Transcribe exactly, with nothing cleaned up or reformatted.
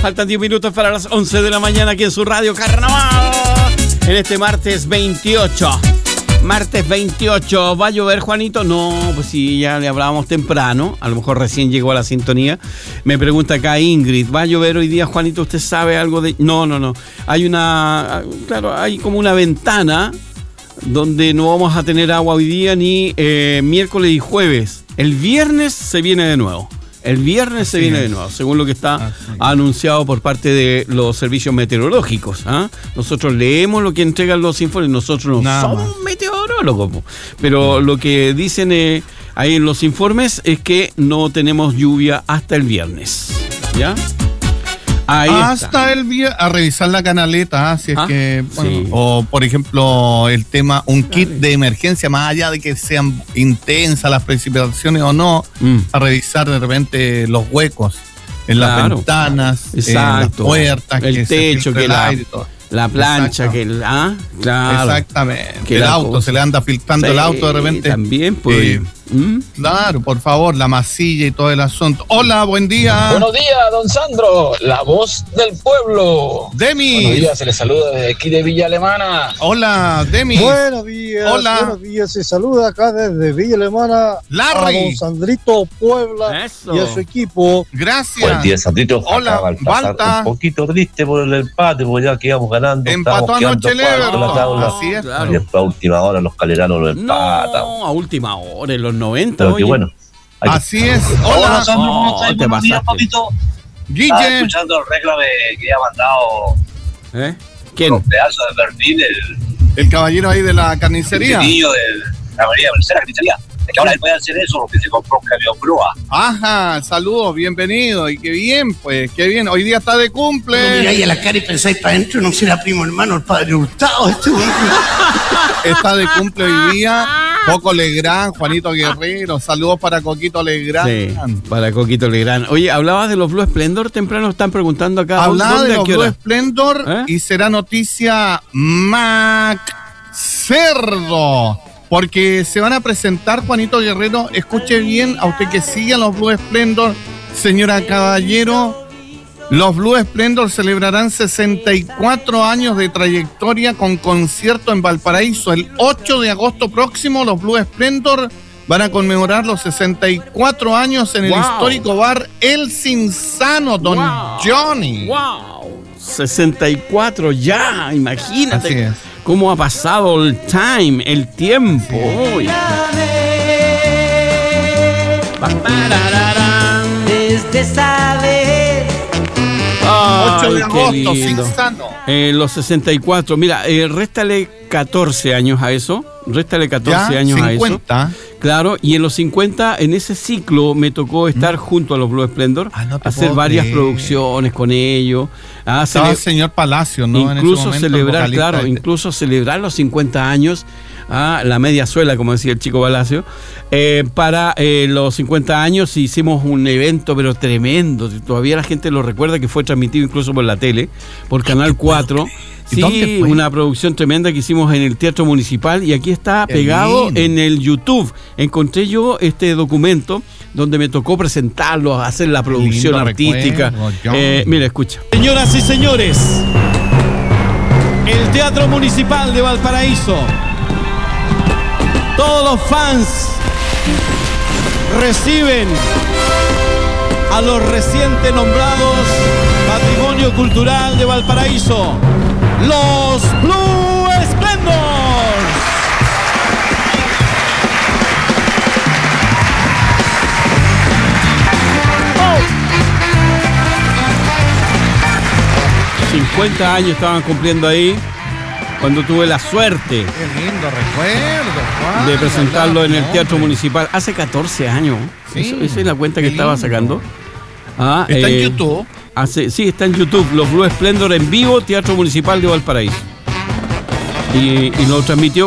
faltan diez minutos para las once de la mañana aquí en su radio Carnaval. En este martes veintiocho. Martes veintiocho. ¿Va a llover, Juanito? No, pues sí, ya le hablábamos temprano. A lo mejor recién llegó a la sintonía. Me pregunta acá Ingrid, ¿va a llover hoy día, Juanito? ¿Usted sabe algo de...? No, no, no. Hay una... Claro, hay como una ventana donde no vamos a tener agua hoy día ni eh, miércoles y jueves. El viernes se viene de nuevo. El viernes Así se viene es. de nuevo, según lo que está Así anunciado por parte de los servicios meteorológicos. ¿eh? Nosotros leemos lo que entregan los informes, nosotros no Nada somos más. meteorólogos, pero lo que dicen eh, ahí en los informes es que no tenemos lluvia hasta el viernes. ¿Ya? Ahí hasta está. el viernes, a revisar la canaleta, si es ¿Ah? que, bueno, sí. o por ejemplo, el tema, un kit de emergencia, más allá de que sean intensas las precipitaciones o no, mm. a revisar de repente los huecos en las claro. ventanas, en las puertas, el que techo, que el la, aire y todo. la plancha, que el, ¿ah? claro. Exactamente. Que el auto, cosa. se le anda filtrando sí, el auto de repente. También, pues. Eh, ¿Mm? Claro, por favor, la masilla y todo el asunto. Hola, buen día. Buenos días, don Sandro, la voz del pueblo. Demis. Buenos días, se les saluda desde aquí de Villa Alemana. Hola, Demis. Buenos días. Hola. Buenos días, se saluda acá desde Villa Alemana. Larry. A don Sandrito Puebla Eso. y a su equipo. Gracias. Buen día, Sandrito. Hola, acá al pasar Balta. Un poquito triste por el empate, porque ya que íbamos ganando. Empató anoche el Everton. Así es. Claro. Y después a última hora los caleranos lo empatan. No, a última hora, en los noventa. Pero qué bueno. Ahí. Así es. Hola, Hola, Sandro, ¿cómo estás? te Buenos días, pasaste. papito. Guille. Estaba escuchando el réclame que ha mandado ¿Eh? ¿Quién? los pedazos de Berlín, el, El caballero ahí de la carnicería. el niño de la María Mercedes, la carnicería. Es que ahora él puede hacer eso porque se compró un camión grúa. Ajá, saludos, bienvenido. Y qué bien, pues, qué bien. Hoy día está de cumple. No miráis a la cara y pensáis para adentro, no será primo hermano el padre Hurtado este hombre. Está de cumple hoy día. Coco Legrand, Juanito Guerrero. Saludos para Coquito Legrand. Sí, para Coquito Legrand. Oye, hablabas de los Blue Splendor temprano, están preguntando acá. Hablaba de los Blue Blue Splendor ¿Eh? y será noticia Mac Cerdo. Porque se van a presentar, Juanito Guerrero, escuche bien, a usted que sigue a los Blue Splendor, señora Caballero, los Blue Splendor celebrarán sesenta y cuatro años de trayectoria con concierto en Valparaíso. El ocho de agosto próximo, los Blue Splendor van a conmemorar los sesenta y cuatro años en el wow. histórico bar El Cinzano, Don wow. Johnny. ¡Wow! sesenta y cuatro ya, imagínate. Así es. Cómo ha pasado el time, el tiempo. Uy. Desde saber. ocho de agosto, lindo. Cinzano. Eh, los sesenta y cuatro, mira, eh, réstale catorce años a eso. Réstale catorce Ya, años cincuenta. a eso. Claro, y en los cincuenta, en ese ciclo, me tocó estar mm. junto a los Blue Splendor, ah, no hacer varias creer. producciones con ellos. Ah, Estaba cele- el señor Palacio, ¿no? Incluso en ese momento, celebrar, claro, de... incluso celebrar los cincuenta años, ah, la media suela, como decía el chico Palacio. Eh, para eh, los cincuenta años hicimos un evento, pero tremendo. Todavía la gente lo recuerda, que fue transmitido incluso por la tele, por Canal cuatro. Sí, una producción tremenda que hicimos en el Teatro Municipal, y aquí está Qué pegado lindo. En el YouTube. Encontré yo este documento donde me tocó presentarlo, hacer la producción lindo artística. Eh, mira, escucha. Señoras y señores, el Teatro Municipal de Valparaíso, todos los fans reciben a los reciente nombrados Patrimonio Cultural de Valparaíso, los Blue Splendor. Oh. cincuenta años estaban cumpliendo ahí cuando tuve la suerte. Qué lindo recuerdo, Juan, de presentarlo en el Teatro hombre. Municipal hace catorce años. Sí, Eso, esa es la cuenta que qué estaba lindo. sacando. Ah, ¿Está eh, en YouTube? Hace, sí, está en YouTube. Los Blue Splendor en vivo, Teatro Municipal de Valparaíso. Y, y lo transmitió